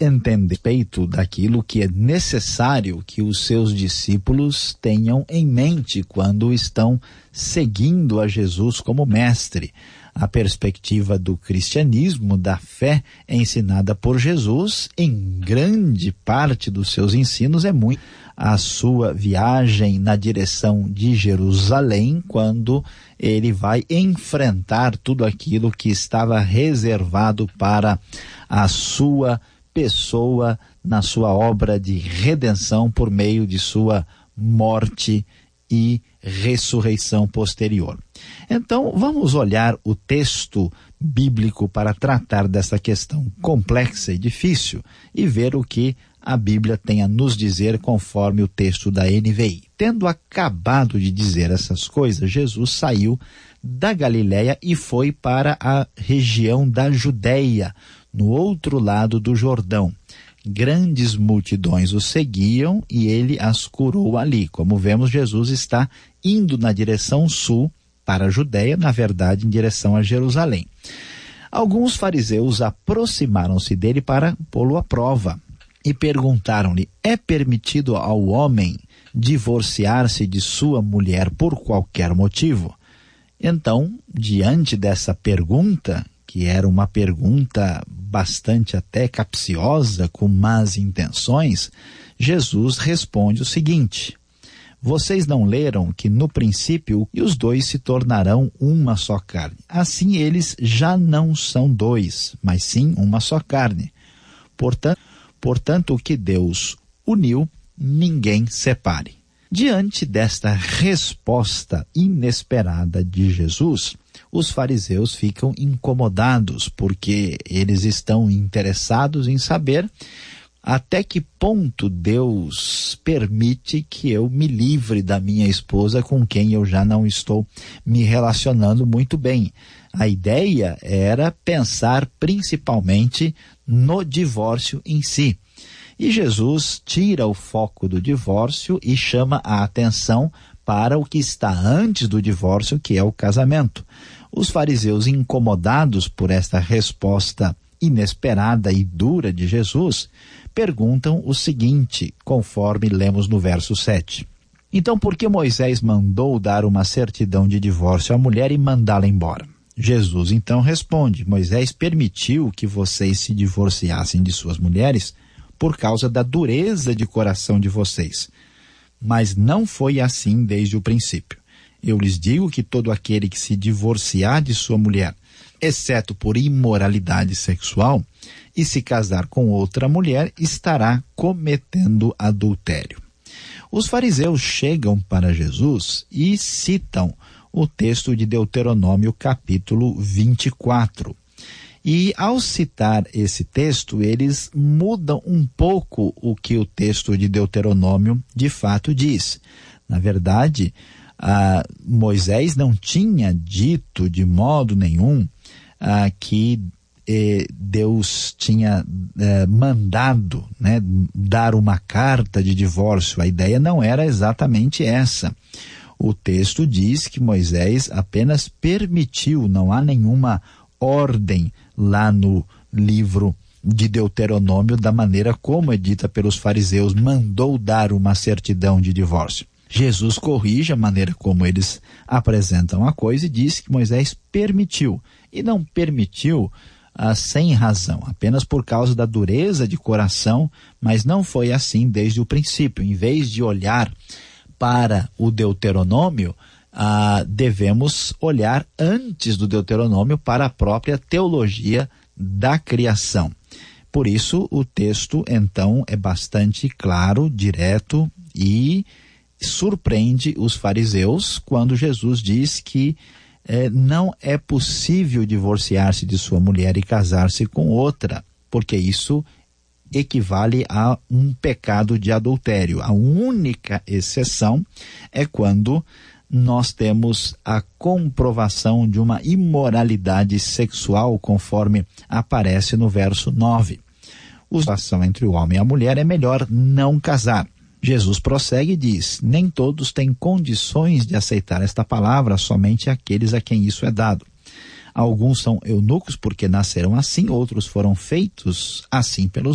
entender respeito daquilo que é necessário que os seus discípulos tenham em mente quando estão seguindo a Jesus como mestre. A perspectiva do cristianismo, da fé ensinada por Jesus, em grande parte dos seus ensinos, é muito a sua viagem na direção de Jerusalém, quando ele vai enfrentar tudo aquilo que estava reservado para a sua pessoa na sua obra de redenção por meio de sua morte e ressurreição posterior. Então, vamos olhar o texto bíblico para tratar dessa questão complexa e difícil e ver o que a Bíblia tem a nos dizer conforme o texto da NVI. Tendo acabado de dizer essas coisas, Jesus saiu da Galiléia e foi para a região da Judéia, no outro lado do Jordão. Grandes multidões o seguiam e ele as curou ali. Como vemos, Jesus está indo na direção sul para a Judéia, na verdade, em direção a Jerusalém. Alguns fariseus aproximaram-se dele para pô-lo à prova e perguntaram-lhe: é permitido ao homem divorciar-se de sua mulher por qualquer motivo? Então, diante dessa pergunta, que era uma pergunta bastante até capciosa, com más intenções, Jesus responde o seguinte: vocês não leram que no princípio os dois se tornarão uma só carne? Assim eles já não são dois, mas sim uma só carne. Portanto, o que Deus uniu, ninguém separe. Diante desta resposta inesperada de Jesus, os fariseus ficam incomodados, porque eles estão interessados em saber até que ponto Deus permite que eu me livre da minha esposa com quem eu já não estou me relacionando muito bem. A ideia era pensar principalmente no divórcio em si. E Jesus tira o foco do divórcio e chama a atenção para o que está antes do divórcio, que é o casamento. Os fariseus, incomodados por esta resposta inesperada e dura de Jesus, perguntam o seguinte, conforme lemos no verso 7. Então, por que Moisés mandou dar uma certidão de divórcio à mulher e mandá-la embora? Jesus então responde: Moisés permitiu que vocês se divorciassem de suas mulheres por causa da dureza de coração de vocês. Mas não foi assim desde o princípio. Eu lhes digo que todo aquele que se divorciar de sua mulher, exceto por imoralidade sexual, e se casar com outra mulher, estará cometendo adultério. Os fariseus chegam para Jesus e citam o texto de Deuteronômio capítulo 24. E ao citar esse texto, eles mudam um pouco o que o texto de Deuteronômio de fato diz. Na verdade, Moisés não tinha dito de modo nenhum que Deus tinha mandado, né, dar uma carta de divórcio. A ideia não era exatamente essa. O texto diz que Moisés apenas permitiu, não há nenhuma ordem lá no livro de Deuteronômio da maneira como é dita pelos fariseus, mandou dar uma certidão de divórcio. Jesus corrige a maneira como eles apresentam a coisa e diz que Moisés permitiu, e não permitiu sem razão, apenas por causa da dureza de coração, mas não foi assim desde o princípio. Em vez de olhar para o Deuteronômio, devemos olhar antes do Deuteronômio para a própria teologia da criação. Por isso, o texto, então, é bastante claro, direto e surpreende os fariseus quando Jesus diz que não é possível divorciar-se de sua mulher e casar-se com outra, porque isso equivale a um pecado de adultério. A única exceção é quando nós temos a comprovação de uma imoralidade sexual, conforme aparece no verso 9. A relação entre o homem e a mulher é melhor não casar. Jesus prossegue e diz: nem todos têm condições de aceitar esta palavra, somente aqueles a quem isso é dado. Alguns são eunucos porque nasceram assim, outros foram feitos assim pelos